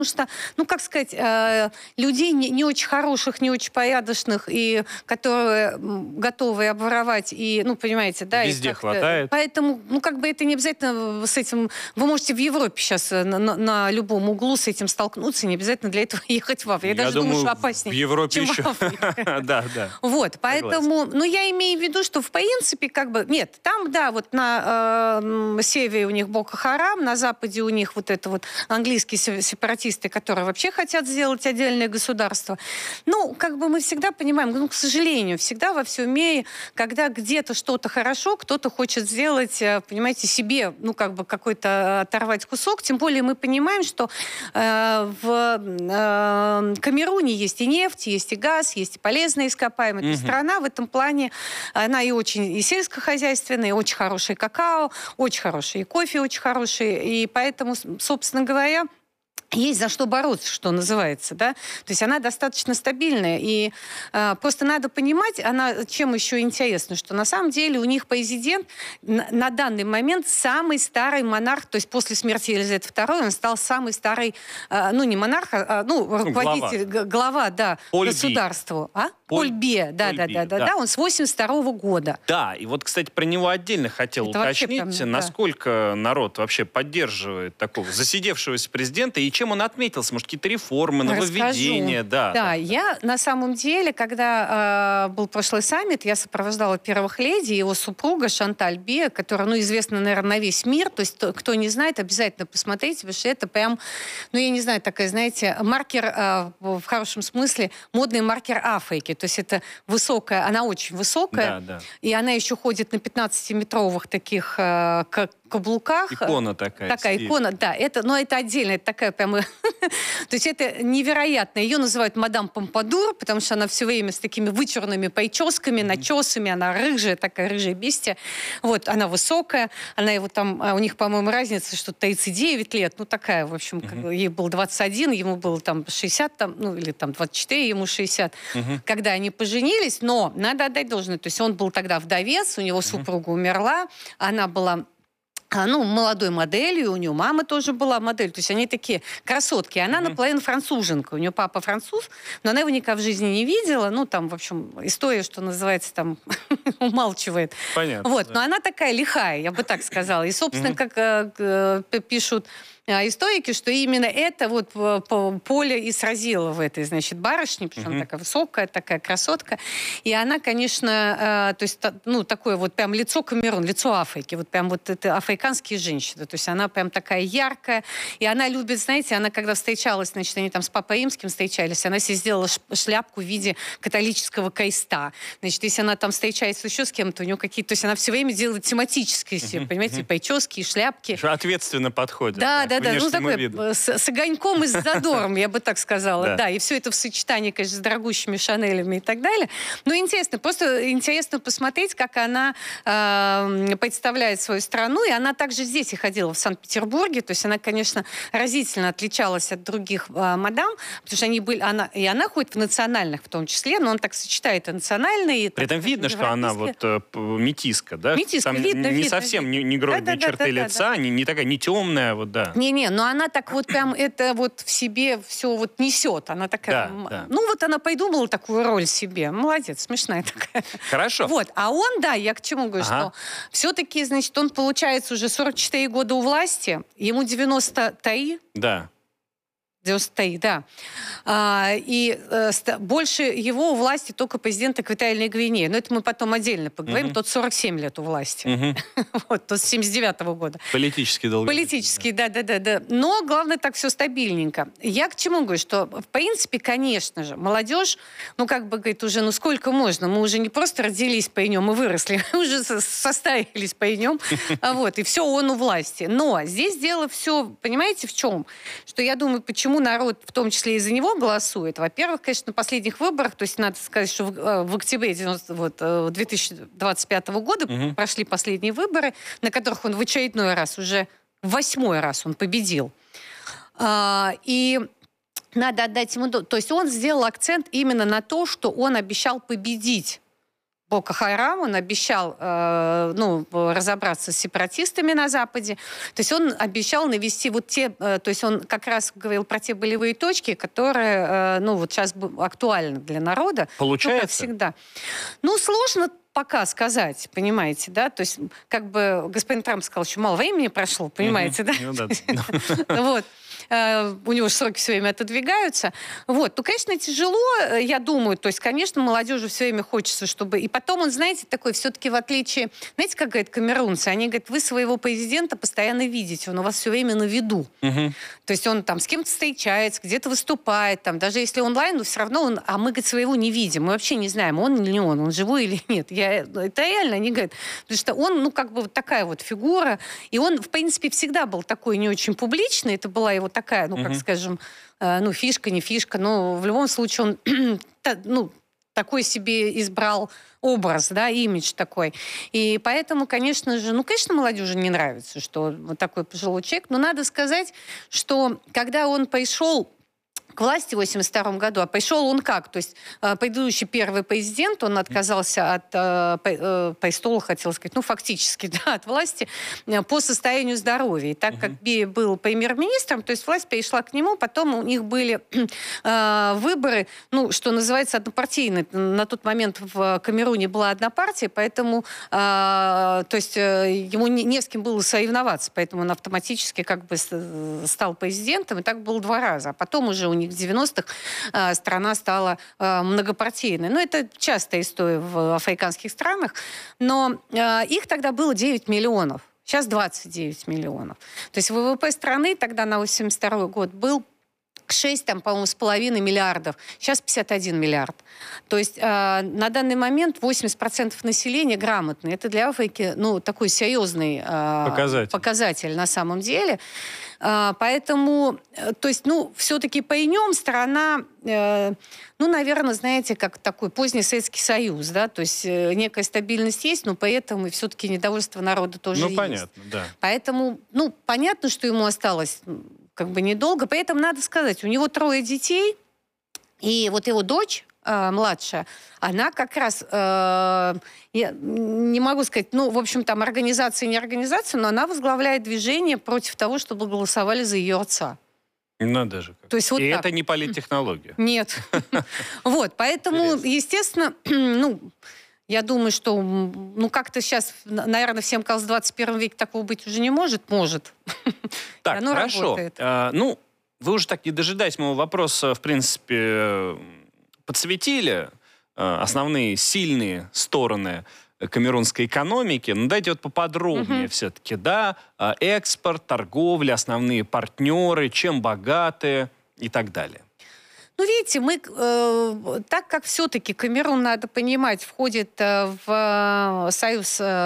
что, ну, как сказать, людей не очень хороших, не очень порядочных, и которые готовы обворовать, и, ну, понимаете, да? Везде хватает. Поэтому, ну, как бы это не обязательно с этим... Вы можете в Европе сейчас на любом углу с этим столкнуться, не обязательно для этого ехать в Африку. Я даже думаю, что опаснее, в Европе чем еще... в Африке. Да, да. Вот, поэтому, ну, я имею в виду, что, в принципе, как бы... Нет, там, да, вот на севере у них Боко-Харам, на западе у них вот это вот английские сепаратисты, которые вообще хотят сделать отдельное государство. Ну, как бы мы всегда понимаем, ну, к сожалению, всегда во всем мире, когда где-то что-то хорошо, кто-то хочет сделать, понимаете, себе, ну, как бы какой-то оторвать кусок. Тем более мы понимаем, что в Камеруне есть и нефть, есть и газ, есть и полезные ископаемые. То есть страна в этом плане, она и очень и сельскохозяйственная, и очень хороший какао, очень хороший и кофе, очень хороший. И поэтому, собственно говоря, есть за что бороться, что называется, да. То есть она достаточно стабильная. И просто надо понимать, она чем еще интересна, что на самом деле у них президент на данный момент самый старый монарх, то есть после смерти Елизаветы II он стал самый старый, ну не монарх, ну руководитель, глава да, государства. Поль Бие, да, он с 82-го года. Да, и вот, кстати, про него отдельно хотел уточнить, насколько народ вообще поддерживает такого засидевшегося президента, и чем он отметился? Может, какие-то реформы, нововведения? Да, я на самом деле, когда был прошлый саммит, я сопровождала первых леди, его супруга Шанталь Бие, которая, ну, известна, наверное, на весь мир. То есть, кто не знает, обязательно посмотрите, потому что это прям, ну, я не знаю, такая, знаете, маркер, в хорошем смысле, модный маркер Африки. То есть это высокая, она очень высокая, и она еще ходит на 15-метровых таких каблуках. Икона такая. Такая икона, да. Но это отдельно, это такая прямо... То есть это невероятно. Ее называют мадам Помпадур, потому что она все время с такими вычурными прическами, начесами, она рыжая, такая рыжая бестия. Вот, она высокая, она его там... У них, по-моему, разница, что 39 лет, ну такая, в общем, ей было 21, ему было там 60, там, ну или там 24, ему 60. Когда они поженились, но надо отдать должное. То есть он был тогда вдовец, у него супруга умерла, она была... ну, молодой моделью, у нее мама тоже была модель, то есть они такие красотки. Она наполовину француженка, у нее папа француз, но она его никогда в жизни не видела, ну, там, в общем, история, что называется, там, умалчивает. Понятно. Вот, но она такая лихая, я бы так сказала. И, собственно, как пишут историки, что именно это вот поле и сразило в этой, значит, барышне, потому что она такая высокая, такая красотка. И она, конечно, то есть, ну, такое вот прям лицо Камерун, лицо Африки, вот прям вот это африканские женщины. То есть она прям такая яркая. И она любит, знаете, она когда встречалась, значит, они там с Папой Римским встречались, она себе сделала шляпку в виде католического креста. Значит, если она там встречается еще с кем-то, у нее какие-то... То есть она все время делает тематические себе, понимаете, прически и шляпки. Ответственно подходит. Да, ну такой с огоньком и с задором, я бы так сказала. Да, и все это в сочетании, конечно, с дорогущими Шанелями и так далее. Но интересно, просто интересно посмотреть, как она представляет свою страну. И она также здесь и ходила, в Санкт-Петербурге. То есть она, конечно, разительно отличалась от других мадам, потому что они были... Она ходит в национальных в том числе, но он так сочетает и национальные... При этом видно, что она вот метиска, да? Метиска, видно. Не совсем негротные черты лица, не такая, не темная, вот, да. Не-не, но она так вот прям это вот в себе все вот несет. Она такая... Ну вот она придумала такую роль себе. Молодец, смешная такая. Хорошо. Вот, а он, да, я к чему говорю, что все-таки, значит, он, получается, уже 44 года у власти, ему 93. Да. 93, да. И больше его у власти только президент Экваториальной Гвинеи. Но это мы потом отдельно поговорим. Тот 47 лет у власти. Вот, тот с 79-го года. Политически долго. Политически, да. Но главное, так все стабильненько. Я к чему говорю, что, в принципе, конечно же, молодежь, ну, как бы, говорит, уже, ну, сколько можно? Мы уже не просто родились по нем и выросли, мы уже состарились по нем. Вот, и все, он у власти. Но здесь дело все, понимаете, в чем? Что я думаю, почему народ, в том числе из-за него, голосует. Во-первых, конечно, на последних выборах, то есть надо сказать, что в октябре 2025 года прошли последние выборы, на которых он в очередной раз, уже 8-й раз он победил. И надо отдать ему... То есть он сделал акцент именно на то, что он обещал победить Боко Харам, он обещал разобраться с сепаратистами на Западе. То есть он обещал навести вот те... То есть он как раз говорил про те болевые точки, которые сейчас актуальны для народа. Получается? Как всегда. Сложно пока сказать, понимаете, да? То есть как бы господин Трамп сказал, что мало времени прошло, понимаете, да? Вот. У него же сроки все время отодвигаются. Вот. Конечно, тяжело, я думаю. То есть, конечно, молодежи все время хочется, чтобы... И потом он, знаете, такой все-таки в отличие... Знаете, как говорят камерунцы? Они говорят, вы своего президента постоянно видите, он у вас все время на виду. То есть он там с кем-то встречается, где-то выступает, там, даже если онлайн, но все равно он... А мы, говорит, своего не видим. Мы вообще не знаем, он или не он живой или нет. Это реально, они говорят. Потому что он, как бы вот такая вот фигура. И он, в принципе, всегда был такой не очень публичный. Это была его такая, как скажем, фишка, не фишка, но в любом случае он, такой себе избрал образ, да, имидж такой. И поэтому, конечно же, молодежи не нравится, что вот такой пожилой человек. Но надо сказать, что когда он пришел к власти в 1982 году, а пришел он как? То есть предыдущий первый президент, он отказался от престола, хотел сказать, фактически, да, от власти по состоянию здоровья. И так как Би был премьер-министром, то есть власть перешла к нему, потом у них были выборы, что называется, однопартийные. На тот момент в Камеруне была одна партия, поэтому то есть ему не с кем было соревноваться, поэтому он автоматически как бы стал президентом, и так было 2 раза. А потом уже у них в 90-х страна стала многопартийной. Это частая история в африканских странах. Но их тогда было 9 миллионов. Сейчас 29 миллионов. То есть ВВП страны тогда на 1982 год был 6, по-моему, с половиной миллиардов. Сейчас 51 миллиард. То есть на данный момент 80% населения грамотные. Это для Африки, такой серьезный показатель на самом деле. Поэтому, то есть, все-таки по нем страна, наверное, знаете, как такой поздний Советский Союз, да, то есть некая стабильность есть, но поэтому и все-таки недовольство народа тоже есть. Понятно, да. Поэтому, понятно, что ему осталось как бы недолго, поэтому надо сказать, у него 3 детей, и вот его дочь, младшая, она как раз, я не могу сказать, в общем, там организация, не организация, но она возглавляет движение против того, чтобы голосовали за ее отца. Надо же. То есть, вот и так. Это не политтехнология. Нет. Вот, поэтому, естественно, я думаю, что, как-то сейчас, наверное, всем казалось, в 21 веке такого быть уже не может. Может. Так, оно хорошо. Работает. Вы уже так, не дожидаясь моего вопроса, в принципе, подсветили основные сильные стороны камерунской экономики. Дайте поподробнее все-таки, да, экспорт, торговля, основные партнеры, чем богаты и так далее. Видите, мы, так как все-таки Камерун, надо понимать, входит в союз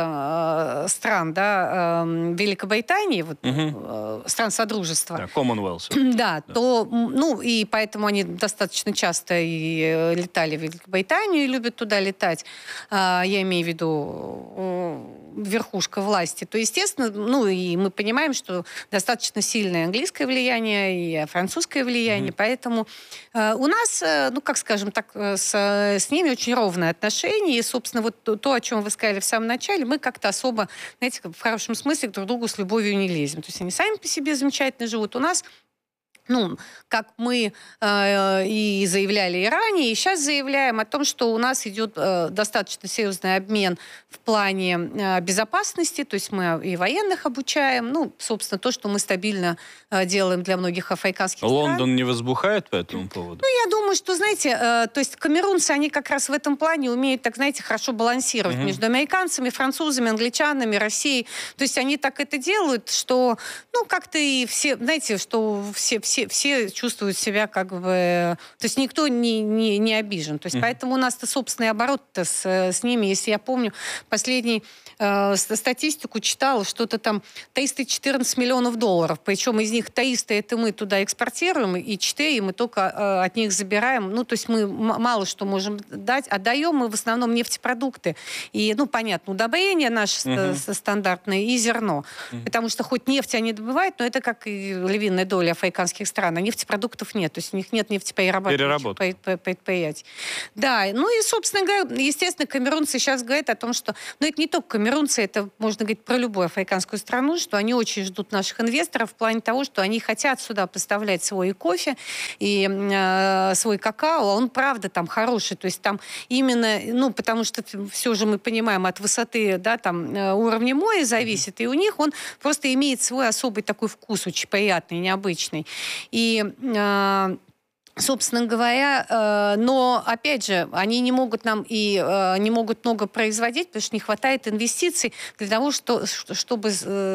стран, да, Великобритании, стран Содружества. Да, Commonwealth. Да, то, и поэтому они достаточно часто и летали в Великобританию, и любят туда летать. Я имею в виду верхушка власти. То, естественно, и мы понимаем, что достаточно сильное английское влияние и французское влияние, поэтому у нас, как скажем так, с ними очень ровные отношения. И, собственно, то, о чем вы сказали в самом начале, мы как-то особо, знаете, в хорошем смысле друг к другу с любовью не лезем. То есть они сами по себе замечательно живут. У нас, как мы и заявляли и ранее, и сейчас заявляем о том, что у нас идет достаточно серьезный обмен в плане безопасности, то есть мы и военных обучаем, собственно, то, что мы стабильно делаем для многих африканских стран. Лондон не возбухает по этому поводу? Я думаю, что, знаете, то есть камерунцы, они как раз в этом плане умеют, так, знаете, хорошо балансировать между американцами, французами, англичанами, Россией. То есть они так это делают, что, как-то и все, знаете, что все чувствуют себя как бы... То есть никто не обижен. То есть поэтому у нас-то собственный оборот-то с ними, если я помню, последний статистику читала, что-то там 314 миллионов долларов. Причем из них 300 это мы туда экспортируем, и 4 мы только от них забираем. То есть мы мало что можем дать. Отдаем мы в основном нефтепродукты. И, понятно, удобрения наши стандартные и зерно. Потому что хоть нефть они добывают, но это как и львиная доля африканских этих стран, а нефтепродуктов нет. То есть у них нет нефтеперерабатывающих предприятий. Да, ну и, собственно говоря, естественно, камерунцы сейчас говорят о том, что... Ну, это не только камерунцы, это можно говорить про любую африканскую страну, что они очень ждут наших инвесторов в плане того, что они хотят сюда поставлять свой кофе и свой какао, а он, правда, там хороший. То есть там именно, ну, потому что все же мы понимаем, от высоты, да, там, уровня моря зависит, и у них он просто имеет свой особый такой вкус, очень приятный, необычный. И... собственно говоря, но, опять же, они не могут нам и не могут много производить, потому что не хватает инвестиций для того, чтобы,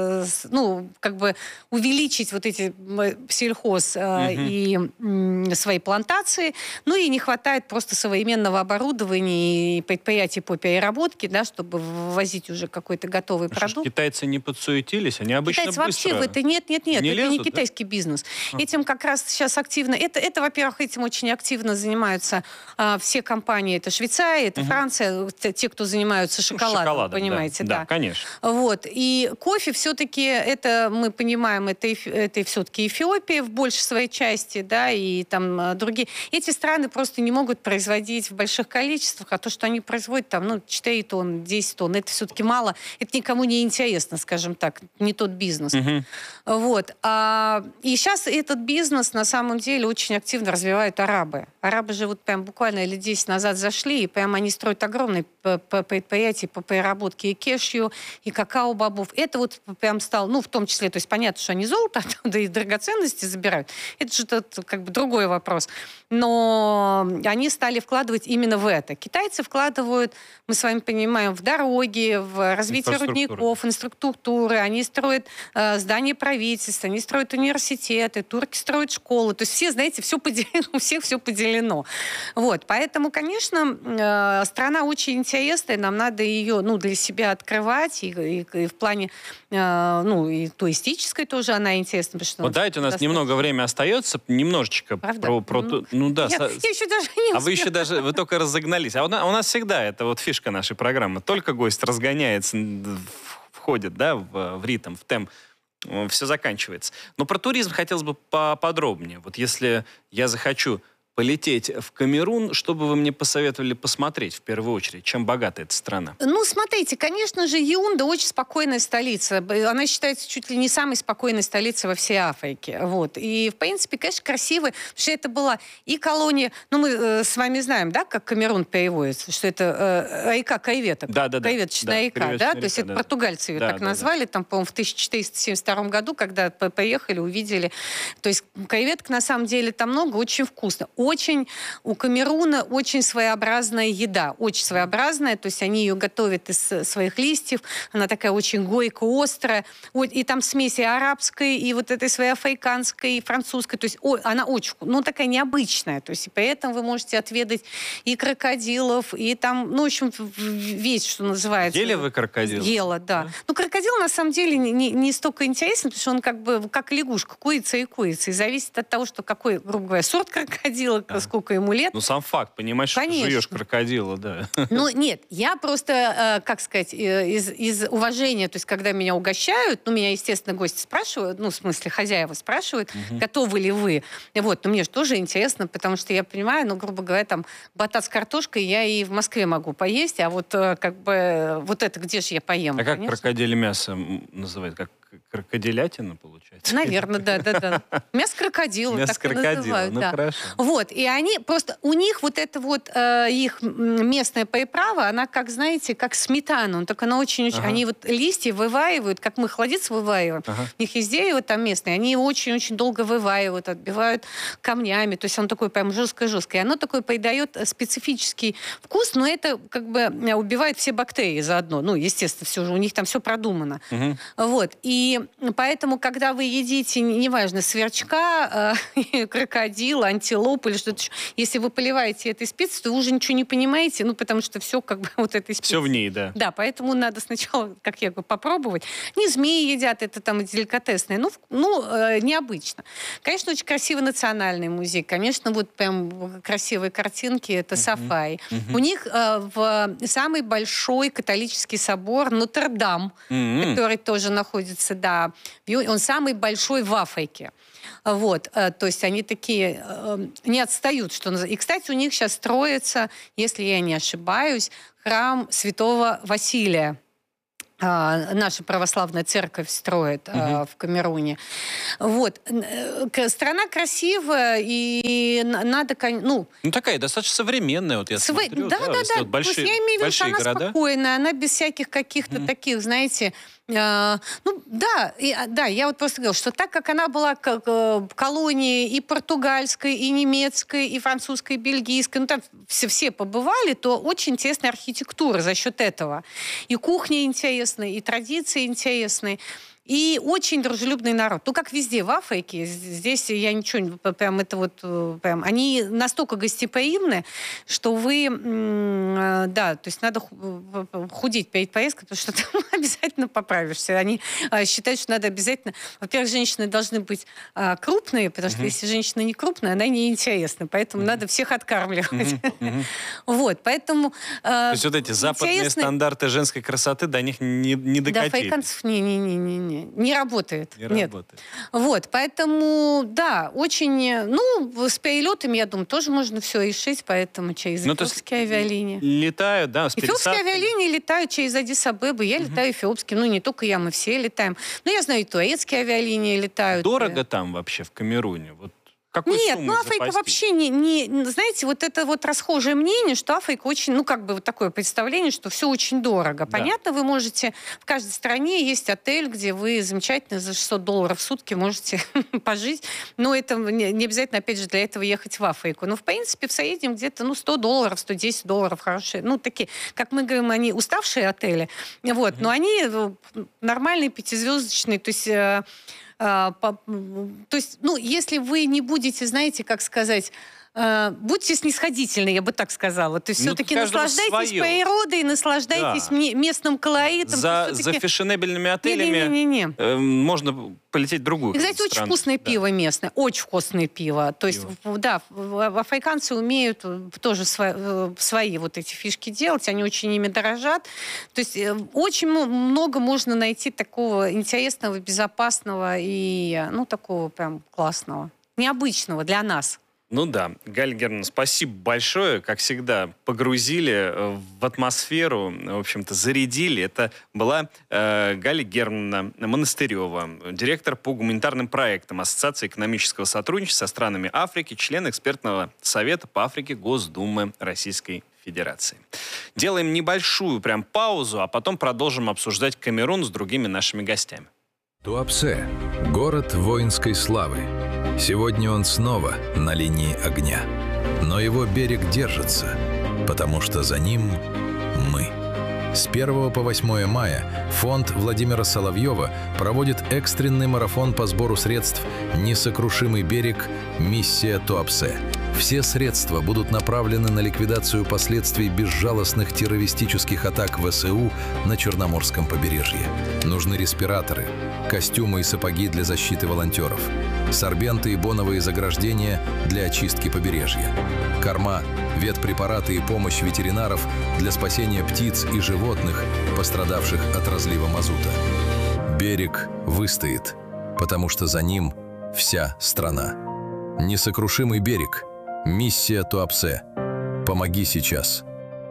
ну, как бы увеличить вот эти сельхоз и свои плантации. Ну, и не хватает просто современного оборудования и предприятий по переработке, да, чтобы ввозить уже какой-то готовый продукт. Китайцы не подсуетились? Они обычно китайцы быстро... вообще в это нет, это лезут, не китайский бизнес. Этим как раз сейчас активно... Это, во-первых, этим очень активно занимаются все компании. Это Швейцария, это Франция, те, кто занимаются шоколадом, понимаете, да. Да, конечно. Вот. И кофе все-таки, это, мы понимаем, это все-таки Эфиопия в большей своей части, да, и там другие. Эти страны просто не могут производить в больших количествах, а то, что они производят, там, ну, 4 тонн, 10 тонн, это все-таки мало, это никому не интересно, скажем так, не тот бизнес. Вот. И сейчас этот бизнес, на самом деле, очень активно развивают арабы. Арабы же вот прям буквально лет 10 назад зашли, и прям они строят огромные предприятия по переработке и кешью, и какао-бобов. Это вот прям стало, ну, в том числе, то есть понятно, что они золото оттуда и драгоценности забирают. Это же как бы другой вопрос. Но они стали вкладывать именно в это. Китайцы вкладывают, мы с вами понимаем, в дороги, в развитие рудников, инфраструктуры. Они строят здания правительства, они строят университеты, турки строят школы. То есть все, знаете, все поделено, у всех все поделено. Вот. Поэтому, конечно, страна очень интересная, нам надо ее, ну, для себя открывать, и в плане, ну, и туристической тоже она интересна. Что вот дайте, у нас немного времени остается, немножечко про ну да. Я еще даже не успела. А вы еще даже, вы только разогнались. А у нас всегда, это вот фишка нашей программы, только гость разгоняется, входит, да, в ритм, в темп, все заканчивается. Но про туризм хотелось бы поподробнее. Вот если я захочу полететь в Камерун, что бы вы мне посоветовали посмотреть в первую очередь? Чем богата эта страна? Ну, смотрите, конечно же, Яунде очень спокойная столица. Она считается чуть ли не самой спокойной столицей во всей Африке. Вот. И, в принципе, конечно, красивая, потому что это была и колония... Ну, мы с вами знаем, да, как Камерун переводится, что это река креветок. Да. Креветочная река, да? То есть это португальцы ее так назвали, там, по-моему, в 1472 году, когда поехали, увидели. То есть креветок, на самом деле, там много, очень вкусно. У Камеруна очень своеобразная еда, очень своеобразная, то есть они ее готовят из своих листьев, она такая очень горько-острая, и там смеси арабской, и вот этой своей африканской, и французской, то есть она очень, ну, такая необычная, то есть и поэтому вы можете отведать и крокодилов, и там, ну, в общем, весь, что называется. Ели вы крокодил? Ела, да. Ну, крокодил, на самом деле, не столько интересен, потому что он как бы как лягушка, курица, и зависит от того, что какой, грубо говоря, сорт крокодила, сколько ему лет. Ну, сам факт, понимаешь, что ты жуешь крокодила, да. Ну, нет, я просто, как сказать, из уважения, то есть, когда меня угощают, ну, меня, естественно, гости спрашивают, ну, в смысле, хозяева спрашивают, готовы ли вы. Вот, но мне же тоже интересно, потому что я понимаю, ну, грубо говоря, там, батат с картошкой я и в Москве могу поесть, а вот, как бы, вот это где же я поем? А как крокодиле мясо называют? Как крокодилятина, получается? Наверное, да. Мясо крокодила, мясо так и называют. Ну, да. хорошо. Вот, и они просто, у них вот это вот их местная приправа, она, как, знаете, как сметана, только она очень-очень, они вот листья вываивают, как мы холодец вываиваем, у них есть дерево там местное, они очень-очень долго вываивают, отбивают камнями, то есть он такой прям жесткое-жесткое, и оно такое придает специфический вкус, но это как бы убивает все бактерии заодно, ну, естественно, все же, у них там все продумано. Вот, и поэтому, когда вы едите, неважно, сверчка, крокодила, антилопу или что-то еще, если вы поливаете этой специей, то вы уже ничего не понимаете, ну, потому что все как бы вот этой специей. Все в ней, да. Да, поэтому надо сначала, как я говорю, попробовать. Не змеи едят, это там деликатесное, необычно. Конечно, очень красивый национальный музей, конечно, вот прям красивые картинки, это сафари. У них самый большой католический собор Нотр-Дам, который тоже находится находится, да, он самый большой в Африке. Вот, то есть они такие не отстают, что называется. И, кстати, у них сейчас строится, если я не ошибаюсь, храм святого Василия. Наша православная церковь строит в Камеруне. Вот. Страна красивая, и надо... Ну, такая достаточно современная, вот я смотрю. Да. Вот большие, я имею в виду, что она города. Спокойная, она без всяких каких-то таких, знаете... я вот просто говорила, что так как она была колонией и португальской, и немецкой, и французской, и бельгийской, там все побывали, то очень тесная архитектура за счет этого. И кухня интересная, и традиции интересные. И очень дружелюбный народ. Ну, как везде в Африке. Здесь я ничего... Прям это вот... Прям, они настолько гостеприимны, что вы... Да, то есть надо худеть перед поездкой, потому что там обязательно поправишься. Они считают, что надо обязательно... Во-первых, женщины должны быть крупные, потому что если женщина не крупная, она неинтересна. Поэтому надо всех откармливать. Вот, поэтому... То есть вот эти западные стандарты женской красоты до них не докатились. До африканцев не работает. Нет. Вот, поэтому, да, очень... Ну, с перелетами, я думаю, тоже можно все решить, поэтому через эфиопские авиалинии. Летают, да, с пересадкой. Эфиопские авиалинии летают через Аддис-Абебу. Я летаю эфиопские. Ну, не только я, мы все летаем. Но я знаю, и турецкие авиалинии летают. Дорого там вообще, в Камеруне? Вот какой Нет, суммой Африка вообще не... Знаете, вот это вот расхожее мнение, что Африка очень... Ну, как бы вот такое представление, что все очень дорого. Да. Понятно, вы можете... В каждой стране есть отель, где вы замечательно за $600 в сутки можете пожить. Но это не обязательно, опять же, для этого ехать в Африку. Но, в принципе, в среднем где-то, $100, $110 хорошие. Ну, такие, как мы говорим, они уставшие отели. Вот. Но они нормальные, пятизвездочные. То есть, ну, если вы не будете, знаете, как сказать, будьте снисходительны, я бы так сказала. То есть все-таки наслаждайтесь природой, наслаждайтесь местным колоритом. За фешенебельными отелями можно полететь в другую страну. Кстати, очень вкусное пиво местное, очень вкусное пиво. То есть, да, африканцы умеют тоже свои вот эти фишки делать, они очень ими дорожат. То есть очень много можно найти такого интересного, безопасного и, ну, такого прям классного, необычного для нас. Ну да, Галя Германовна, спасибо большое. Как всегда, погрузили в атмосферу, в общем-то, зарядили. Это была Галя Германовна Монастырева, директор по гуманитарным проектам Ассоциации экономического сотрудничества со странами Африки, член экспертного совета по Африке Госдумы Российской Федерации. Делаем небольшую прям паузу, а потом продолжим обсуждать Камерун с другими нашими гостями. Туапсе – город воинской славы. Сегодня он снова на линии огня. Но его берег держится, потому что за ним мы. С 1 по 8 мая фонд Владимира Соловьева проводит экстренный марафон по сбору средств «Несокрушимый берег. Миссия Туапсе». Все средства будут направлены на ликвидацию последствий безжалостных террористических атак ВСУ на Черноморском побережье. Нужны респираторы, костюмы и сапоги для защиты волонтеров, сорбенты и боновые заграждения для очистки побережья, корма, ветпрепараты и помощь ветеринаров для спасения птиц и животных, пострадавших от разлива мазута. Берег выстоит, потому что за ним вся страна. Несокрушимый берег. Миссия Туапсе. Помоги сейчас.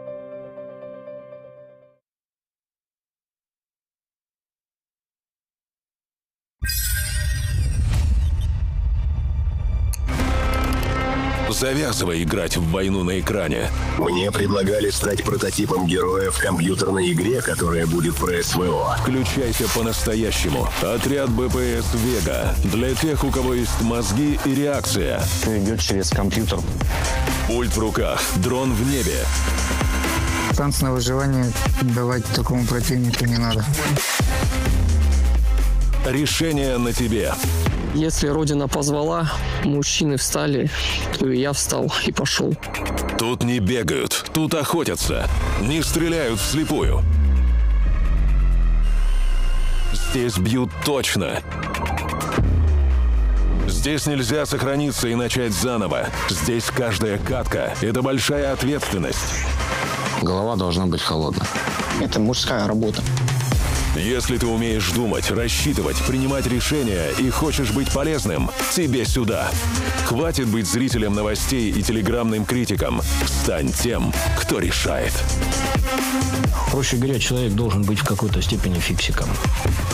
Завязывай играть в войну на экране. Мне предлагали стать прототипом героя в компьютерной игре, которая будет про СВО. Включайся по-настоящему. Отряд БПС «Вега». Для тех, у кого есть мозги и реакция. Все идет через компьютер. Пульт в руках. Дрон в небе. Шанс на выживание давать такому противнику не надо. Решение на тебе. Если Родина позвала, мужчины встали, то и я встал и пошел. Тут не бегают, тут охотятся. Не стреляют вслепую. Здесь бьют точно. Здесь нельзя сохраниться и начать заново. Здесь каждая катка – это большая ответственность. Голова должна быть холодной. Это мужская работа. Если ты умеешь думать, рассчитывать, принимать решения и хочешь быть полезным, тебе сюда. Хватит быть зрителем новостей и телеграммным критиком. Стань тем, кто решает. Проще говоря, человек должен быть в какой-то степени фиксиком.